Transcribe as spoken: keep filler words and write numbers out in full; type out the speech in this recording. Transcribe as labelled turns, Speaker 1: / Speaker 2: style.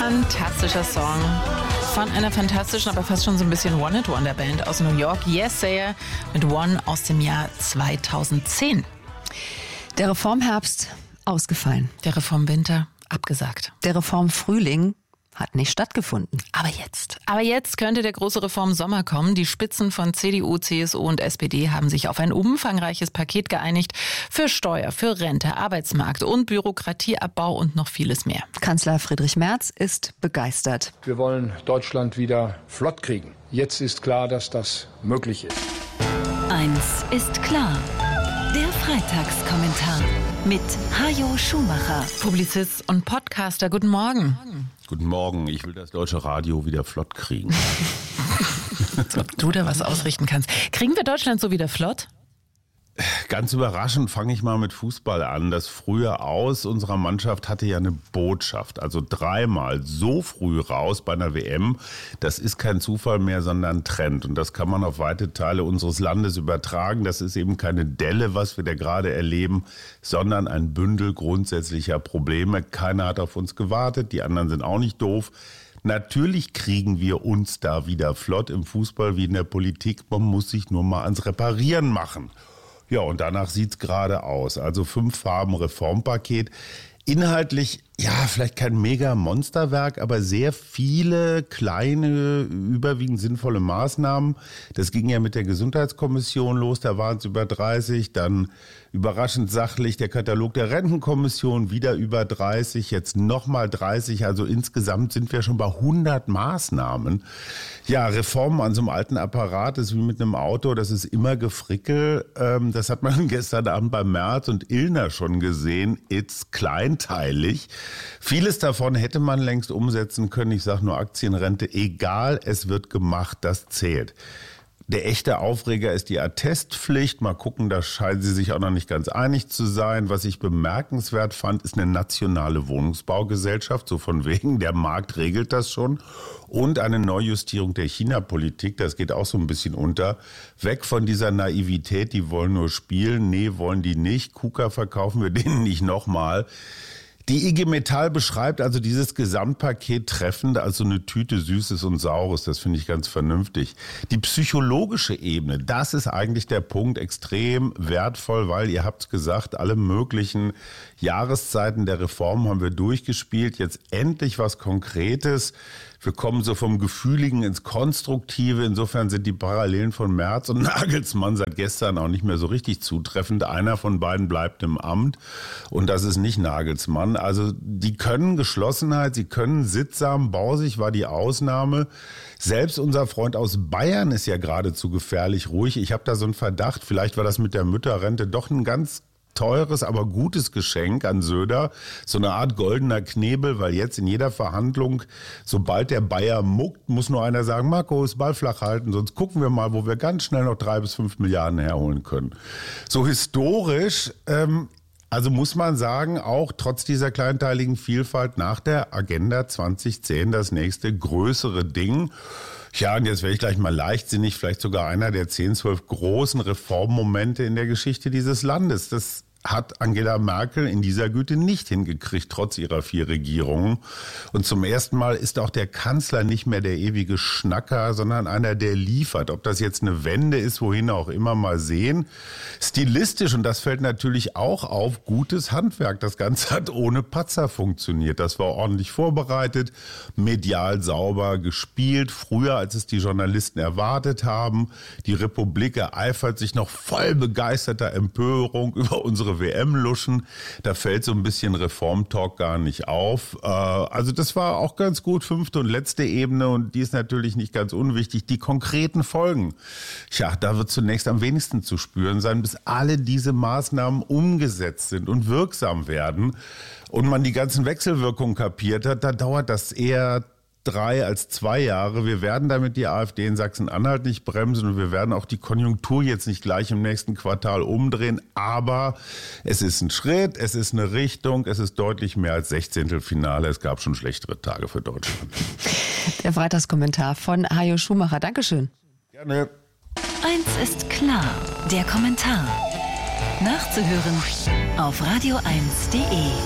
Speaker 1: Fantastischer Song von einer fantastischen, aber fast schon so ein bisschen One-Hit-Wonder-Band aus New York, Yesayer, mit One aus dem Jahr zweitausendzehn.
Speaker 2: Der Reformherbst ausgefallen.
Speaker 1: Der Reformwinter abgesagt.
Speaker 2: Der Reformfrühling hat nicht stattgefunden.
Speaker 1: Aber jetzt. Aber jetzt könnte der große Reformsommer kommen. Die Spitzen von C D U, C S U und S P D haben sich auf ein umfangreiches Paket geeinigt für Steuer, für Rente, Arbeitsmarkt und Bürokratieabbau und noch vieles mehr.
Speaker 2: Kanzler Friedrich Merz ist begeistert.
Speaker 3: Wir wollen Deutschland wieder flott kriegen. Jetzt ist klar, dass das möglich ist.
Speaker 4: Eins ist klar. Der Freitagskommentar mit Hajo Schumacher.
Speaker 1: Publizist und Podcaster, guten Morgen.
Speaker 5: Guten Morgen, ich will das deutsche Radio wieder flott kriegen.
Speaker 1: Als ob du da was ausrichten kannst. Kriegen wir Deutschland so wieder flott?
Speaker 5: Ganz überraschend fange ich mal mit Fußball an. Das frühe Aus unserer Mannschaft hatte ja eine Botschaft. Also dreimal so früh raus bei einer W M, das ist kein Zufall mehr, sondern ein Trend. Und das kann man auf weite Teile unseres Landes übertragen. Das ist eben keine Delle, was wir da gerade erleben, sondern ein Bündel grundsätzlicher Probleme. Keiner hat auf uns gewartet, die anderen sind auch nicht doof. Natürlich kriegen wir uns da wieder flott im Fußball wie in der Politik. Man muss sich nur mal ans Reparieren machen. Ja, und danach sieht's gerade aus. Also fünf Farben Reformpaket. Inhaltlich, ja, vielleicht kein Mega-Monsterwerk, aber sehr viele kleine, überwiegend sinnvolle Maßnahmen. Das ging ja mit der Gesundheitskommission los, da waren es über dreißig. Dann überraschend sachlich der Katalog der Rentenkommission, wieder über dreißig, jetzt nochmal dreißig. Also insgesamt sind wir schon bei hundert Maßnahmen. Ja, Reformen an so einem alten Apparat ist wie mit einem Auto, das ist immer Gefrickel. Das hat man gestern Abend bei Merz und Illner schon gesehen. It's kleinteilig. Vieles davon hätte man längst umsetzen können. Ich sage nur Aktienrente. Egal, es wird gemacht, das zählt. Der echte Aufreger ist die Attestpflicht. Mal gucken, da scheinen sie sich auch noch nicht ganz einig zu sein. Was ich bemerkenswert fand, ist eine nationale Wohnungsbaugesellschaft. So von wegen, der Markt regelt das schon. Und eine Neujustierung der China-Politik, das geht auch so ein bisschen unter. Weg von dieser Naivität, die wollen nur spielen. Nee, wollen die nicht. KUKA verkaufen wir denen nicht nochmal. Die I G Metall beschreibt also dieses Gesamtpaket treffend als so eine Tüte Süßes und Saures. Das finde ich ganz vernünftig. Die psychologische Ebene, das ist eigentlich der Punkt, extrem wertvoll, weil, ihr habt es gesagt, alle möglichen Jahreszeiten der Reform haben wir durchgespielt. Jetzt endlich was Konkretes. Wir kommen so vom Gefühligen ins Konstruktive. Insofern sind die Parallelen von Merz und Nagelsmann seit gestern auch nicht mehr so richtig zutreffend. Einer von beiden bleibt im Amt und das ist nicht Nagelsmann. Also die können Geschlossenheit, sie können sittsam, Bausig war die Ausnahme. Selbst unser Freund aus Bayern ist ja geradezu gefährlich ruhig. Ich habe da so einen Verdacht, vielleicht war das mit der Mütterrente doch ein ganz teures, aber gutes Geschenk an Söder. So eine Art goldener Knebel, weil jetzt in jeder Verhandlung, sobald der Bayer muckt, muss nur einer sagen, Markus, Ball flach halten, sonst gucken wir mal, wo wir ganz schnell noch drei bis fünf Milliarden herholen können. So historisch, ähm, also muss man sagen, auch trotz dieser kleinteiligen Vielfalt nach der Agenda zwanzig zehn das nächste größere Ding. Ja, und jetzt werde ich gleich mal leichtsinnig, vielleicht sogar einer der zehn, zwölf großen Reformmomente in der Geschichte dieses Landes. Das hat Angela Merkel in dieser Güte nicht hingekriegt, trotz ihrer vier Regierungen. Und zum ersten Mal ist auch der Kanzler nicht mehr der ewige Schnacker, sondern einer, der liefert. Ob das jetzt eine Wende ist, wohin auch immer, mal sehen. Stilistisch, und das fällt natürlich auch auf, gutes Handwerk. Das Ganze hat ohne Patzer funktioniert. Das war ordentlich vorbereitet, medial sauber gespielt, früher, als es die Journalisten erwartet haben. Die Republik ereifert sich noch voll begeisterter Empörung über unsere W M-Luschen. Da fällt so ein bisschen Reformtalk gar nicht auf. Also das war auch ganz gut, fünfte und letzte Ebene, und die ist natürlich nicht ganz unwichtig. Die konkreten Folgen. Tja, da wird zunächst am wenigsten zu spüren sein, bis alle diese Maßnahmen umgesetzt sind und wirksam werden und man die ganzen Wechselwirkungen kapiert hat. Da dauert das eher drei als zwei Jahre. Wir werden damit die AfD in Sachsen-Anhalt nicht bremsen und wir werden auch die Konjunktur jetzt nicht gleich im nächsten Quartal umdrehen. Aber es ist ein Schritt, es ist eine Richtung, es ist deutlich mehr als Sechzehntelfinale. Es gab schon schlechtere Tage für Deutschland.
Speaker 2: Der Freitagskommentar von Hajo Schumacher. Dankeschön.
Speaker 5: Gerne.
Speaker 4: Eins ist klar, der Kommentar. Nachzuhören auf radio eins punkt de.